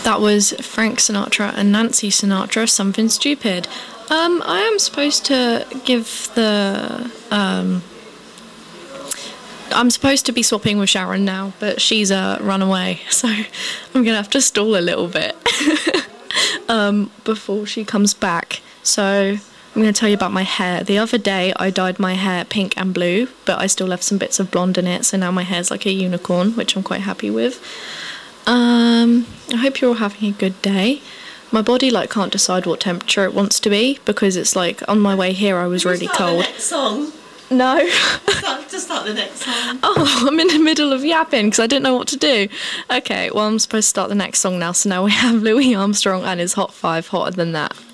That was Frank Sinatra and Nancy Sinatra, Something Stupid. I am supposed to give the... I'm supposed to be swapping with Sharon now, but she's run away, so I'm going to have to stall a little bit before she comes back. So I'm going to tell you about my hair. The other day I dyed my hair pink and blue, but I still left some bits of blonde in it, so now my hair's like a unicorn, which I'm quite happy with. I hope you're all having a good day. My body can't decide what temperature it wants to be, because it's on my way here I was really cold. The next song? No. Just start the next song. Oh, I'm in the middle of yapping because I didn't know what to do. Okay, well, I'm supposed to start the next song now, so now we have Louis Armstrong and his Hot 5, Hotter Than That.